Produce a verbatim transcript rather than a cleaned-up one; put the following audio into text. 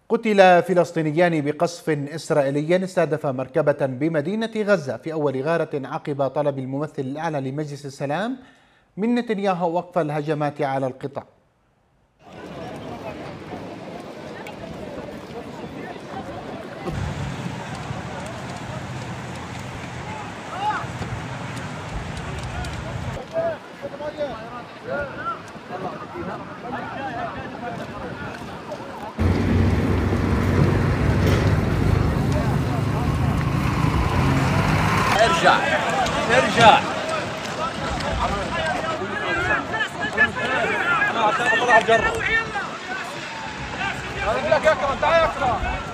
قتل فلسطينيان بقصف إسرائيلي استهدف مركبة بمدينة غزة في أول غارة عقب طلب الممثل الأعلى لمجلس السلام من نتنياهو وقف الهجمات على القطاع. ارجع ارجع انا طلع الجرة. انا لك يا اكرم، تعال يا اكرم.